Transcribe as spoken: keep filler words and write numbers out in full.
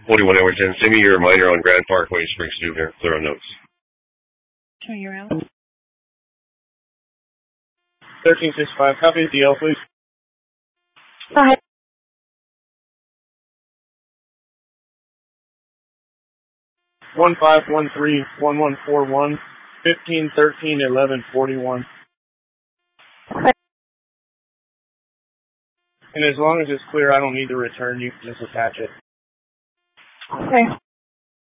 forty-one hour ten. Send me your reminder on Grand Parkway, Spring Stewart, clear on notes. Show you around. thirteen sixty-five, copy the D L, please. Go ahead. one five one three one one four one, fifteen thirteen eleven forty-one. Okay. And as long as it's clear, I don't need to return. You can just attach it. Okay.